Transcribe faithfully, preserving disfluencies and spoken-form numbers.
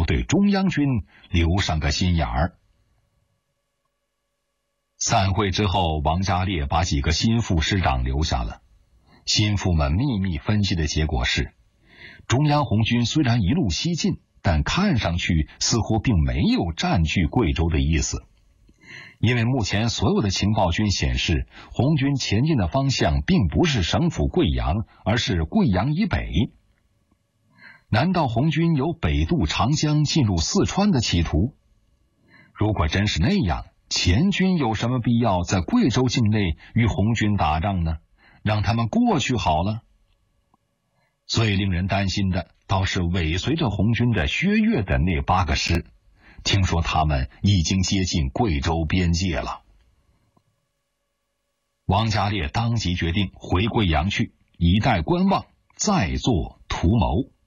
对中央军留上个心眼儿。散会之后，王家烈把几个心腹师长留下了。心腹们秘密分析的结果是，中央红军虽然一路西进，但看上去似乎并没有占据贵州的意思。因为目前所有的情报军显示，红军前进的方向并不是省府贵阳，而是贵阳以北。难道红军有北渡长江进入四川的企图？如果真是那样，前军有什么必要在贵州境内与红军打仗呢？让他们过去好了。最令人担心的倒是尾随着红军的薛岳的那八个师，听说他们已经接近贵州边界了。王家烈当即决定回贵阳去，以待观望，再做图谋。